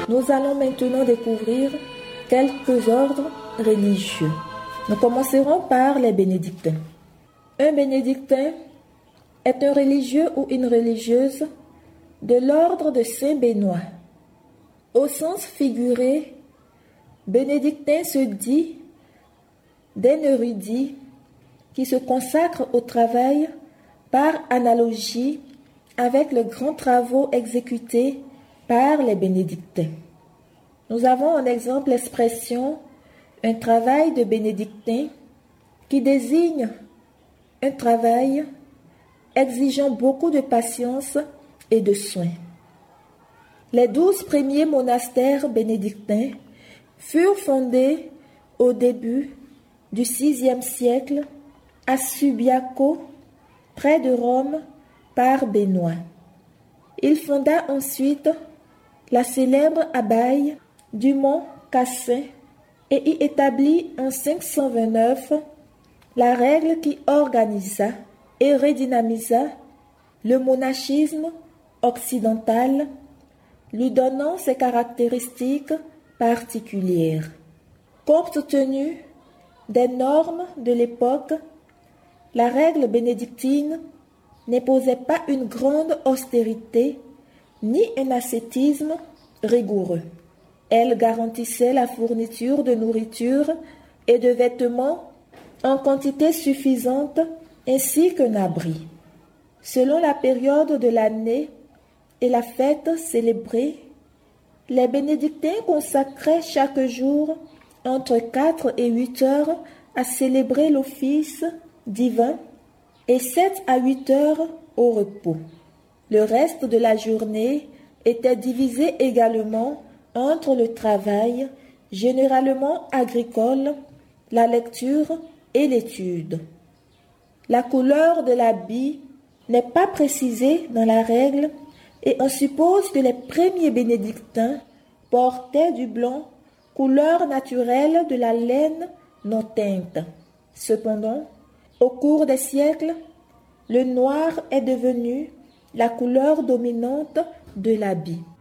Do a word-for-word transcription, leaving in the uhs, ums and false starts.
Nous allons maintenant découvrir quelques ordres religieux. Nous commencerons par les bénédictins. Un bénédictin est un religieux ou une religieuse de l'ordre de Saint-Benoît. Au sens figuré, bénédictin se dit d'un érudit qui se consacre au travail par analogie avec les grands travaux exécutés par les bénédictins. Nous avons en exemple l'expression « un travail de bénédictin » qui désigne un travail exigeant beaucoup de patience et de soin. Les douze premiers monastères bénédictins furent fondés au début du sixième siècle à Subiaco, près de Rome, par Benoît. Il fonda ensuite la célèbre abbaye du mont Cassin et y établit en cinq cent vingt-neuf la règle qui organisa et redynamisa le monachisme occidental, lui donnant ses caractéristiques particulières. Compte tenu des normes de l'époque, la règle bénédictine n'imposait pas une grande austérité ni un ascétisme rigoureux. Elle garantissait la fourniture de nourriture et de vêtements en quantité suffisante ainsi qu'un abri. Selon la période de l'année et la fête célébrée, les bénédictins consacraient chaque jour entre quatre et huit heures à célébrer l'office divin et sept à huit heures au repos. Le reste de la journée était divisé également entre le travail, généralement agricole, la lecture et l'étude. La couleur de l'habit n'est pas précisée dans la règle et on suppose que les premiers bénédictins portaient du blanc, couleur naturelle de la laine non teinte. Cependant, au cours des siècles, le noir est devenu la couleur dominante de l'habit.